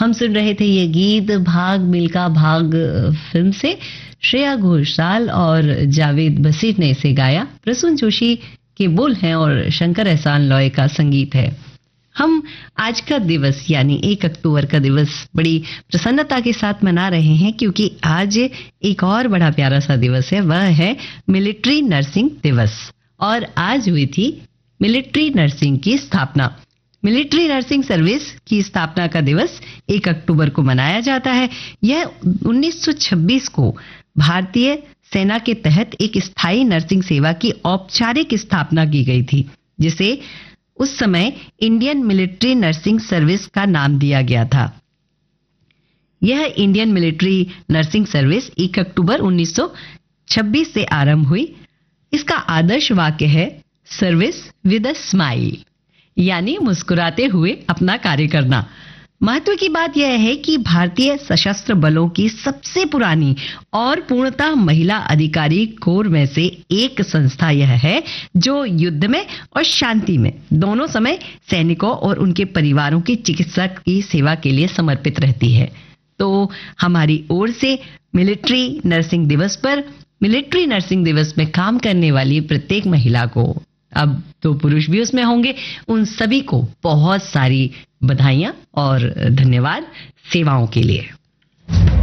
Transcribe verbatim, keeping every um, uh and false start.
हम सुन रहे थे ये गीत भाग मिल्खा भाग फिल्म से। श्रेया घोषाल और जावेद बसीर ने इसे गाया। प्रसून जोशी के बोल हैं और शंकर एहसान लॉय का संगीत है। हम आज का दिवस यानी एक अक्टूबर का दिवस बड़ी प्रसन्नता के साथ मना रहे हैं क्योंकि आज एक और बड़ा प्यारा सा दिवस है, वह है मिलिट्री नर्सिंग दिवस। और आज हुई थी मिलिट्री नर्सिंग की स्थापना। मिलिट्री नर्सिंग सर्विस की स्थापना का दिवस एक अक्टूबर को मनाया जाता है। यह उन्नीस सौ छब्बीस को भारतीय सेना के तहत एक स्थायी नर्सिंग सेवा की औपचारिक स्थापना की गई थी, जिसे उस समय इंडियन मिलिट्री नर्सिंग सर्विस का नाम दिया गया था। यह इंडियन मिलिट्री नर्सिंग सर्विस एक अक्टूबर उन्नीस सौ छब्बीस से आरंभ हुई। इसका आदर्श वाक्य है सर्विस विद अ स्माइल, यानी मुस्कुराते हुए अपना कार्य करना। महत्व की बात यह है कि भारतीय सशस्त्र बलों की सबसे पुरानी और पूर्णतः महिला अधिकारी कोर में से एक संस्था यह है जो युद्ध में और शांति में दोनों समय सैनिकों और उनके परिवारों की चिकित्सा की सेवा के लिए समर्पित रहती है। तो हमारी ओर से मिलिट्री नर्सिंग दिवस पर मिलिट्री नर्सिंग दिवस में काम करने वाली प्रत्येक महिला को, अब तो पुरुष भी उसमें होंगे, उन सभी को बहुत सारी बधाइयां और धन्यवाद सेवाओं के लिए।